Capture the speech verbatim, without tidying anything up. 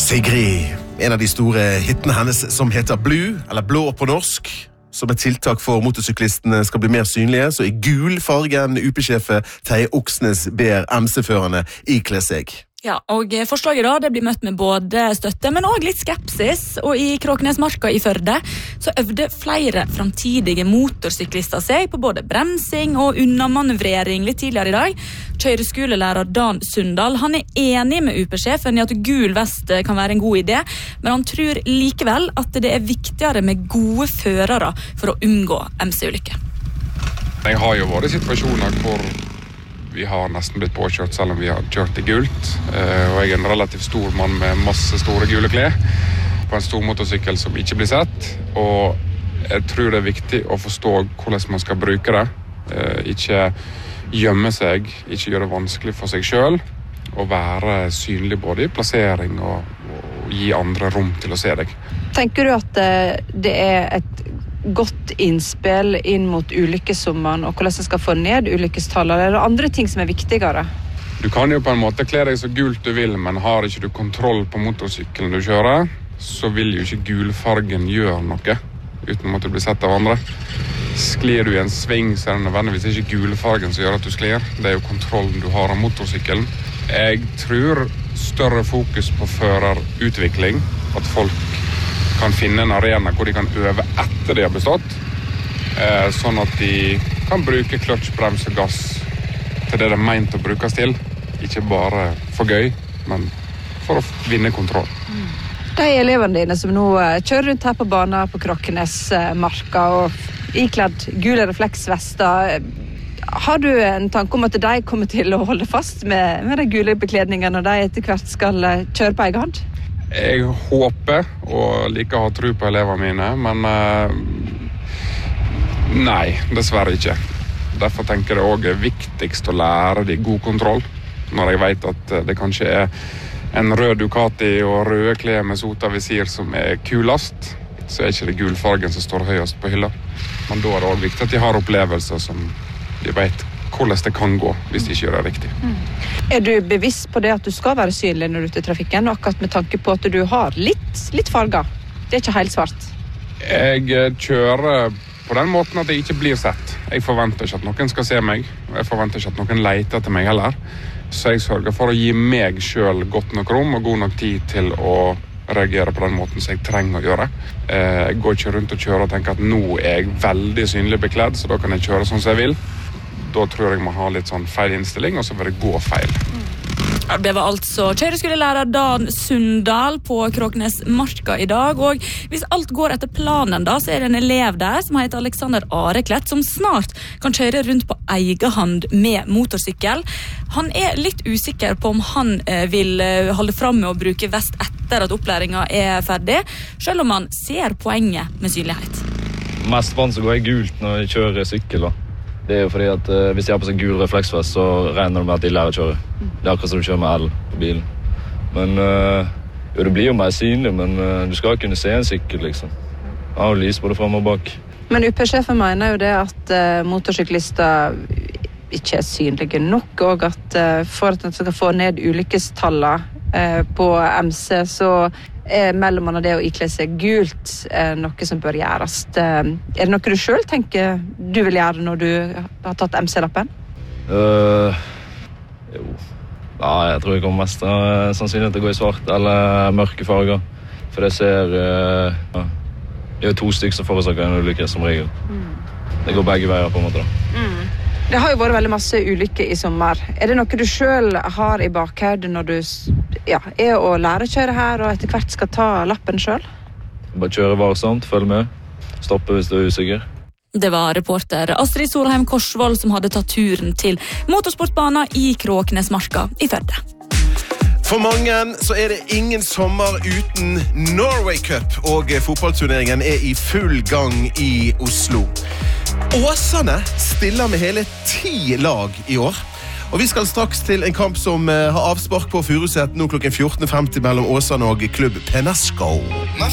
Sigrid, en av de store hittene hennes som heter Blue, eller Blå på norsk, som et tiltak for motorsyklistene skal bli mer synlige, så i gul fargen U P-sjefe Terje Oksnes ber M C-førerne ikle seg. Ja, og forslaget da, det blir møtt med både støtte, men også litt skepsis, og i Kråkenesmarka i Førde så øvde flere framtidige motorsyklister seg på både bremsing og unnamanøvrering litt tidligere i dag. Kjøreskolelærer Dan Sundal, han er enig med U P-sjefen i at gul vest kan være en god idé, men han tror likevel at det er viktigere med gode førere for å unngå M C-ulykker. Jeg har jo vært i situasjoner hvor vi har nesten blitt påkjørt selv om vi har kjørt i gult. Og jeg er en relativt stor mann med masse store gule klær på en stor motorsykkel som ikke blir sett. Og jeg tror det er viktig å forstå hvordan man skal bruke det. Ikke gjemme seg, ikke gjøre det vanskelig for seg selv. Og være synlig både i plassering og, og gi andre rom til å se deg. Tenker du at det er et godt innspill inn mot ulykkessommeren og hvordan jeg skal få ned ulykkestallet, eller andre ting som er viktigere? Du kan jo på en måte kle deg så gult du vil, men har ikke du kontroll på motorsykkelen du kjører, så vil jo ikke gulfargen gjøre noe uten at du blir sett av andre. Sklir du i en sving, så er det nødvendigvis ikke gulfargen som gjør at du sklir. Det er jo kontrollen du har av motorsykkelen. Jeg tror større fokus på førerutvikling, at folk kan finne en arena hvor de kan øve etter de har bestått, eh, sånn at de kan bruke kløtsj, brems og gass til det det er ment å brukes til. Ikke bare for gøy, men for å vinne kontroll. De elevene dine som nå kjører rundt her på banen på Kråkenesmarka og ikledd gule refleksvester, har du en tanke om at de kommer til å holde fast med, med de gule bekledningene når de etter hvert skal kjøre på egen hånd? Jeg håper og liker å ha tro på elevene mine, men uh, nei, dessverre ikke. Derfor tenker jeg også er viktigst å lære de god kontroll. Når jeg vet at det kanskje er en rød Ducati og røde klær med sota visir som er kulast, så er ikke det gulfargen som står høyest på hylla. Men da er det også viktig at de har opplevelser som de vet hvordan det kan gå hvis de ikke gjør det riktig. Mm. Er du bevisst på det at du skal være synlig når du er ute i trafikken, akkurat med tanke på at du har litt, litt farger? Det er ikke helt svart. Jeg kjører på den måten at jeg ikke blir sett. Jeg forventer ikke at noen skal se meg, og jeg forventer ikke at noen leter etter meg heller. Så jeg sørger for å gi meg selv godt nok rom og god nok tid til å reagere på den måten som jeg trenger å gjøre. Jeg går ikke rundt og kjører og tenker at nå er jeg veldig synlig bekledd, så da kan jeg kjøre sånn som jeg vil. Da tror jeg må ha litt sånn feil innstilling, og så vil det gå feil. Det var altså kjøreskolelærer Dan Sundal på Kråkenesmarka i dag, og hvis alt går etter planen da, så er det en elev der som heter Alexander Areklett, som snart kan kjøre rundt på egen hand med motorsykkel. Han er litt usikker på om han vil holde frem med å bruke vest etter at opplæringen er ferdig, selv om han ser poenget med synlighet. Mest vanlig så går jeg gult når jeg kjører sykkel da. Det er jo fordi at uh, hvis de har på seg gul refleksvest, så regner det med at de lærer å kjøre. Det er akkurat som du kjører med el på bilen. Men uh, jo, det blir jo mer synlig, men uh, du skal kunne se en sykkel, liksom. Ja, og lys både frem og bak. Men U P-sjefen mener jo det at uh, motorsyklister ikke er synlige nok, og at uh, for at man skal få ned ulykkestallet uh, på M C, så er mellom annet det å ikle seg gult uh, noe som bør gjøres. Uh, er det noe du selv tenker du vil gjøre når du har tatt M C-lappen? Uh, jo. Ja, jeg tror jeg kommer mest uh, sannsynlig til å gå i svart eller mørke farger. For jeg ser uh, ja, det er jo to stykker som forårsaker en ulykke som regel. Mm. Det går begge veier på en måte da. Mm. Det har jo vært veldig masse ulykker i sommer. Er det noe du selv har i bakhodet når du ja, er å lære å kjøre her og etter hvert skal ta lappen selv? Bare kjøre varsomt, følg med. Stoppe hvis du er usikker. Det var reporter Astrid Solheim Korsvold som hadde tatt turen til motorsportbanen i Kråkenesmarka i Førde. For mange så er det ingen sommer uten Norway Cup, og fotballturneringen er i full gang i Oslo. Åsane stiller med hele ti lag i år. Og vi skal straks til en kamp som har avspark på Furuset nå klokken fjorten femti mellom Åsane og klubb Penasco.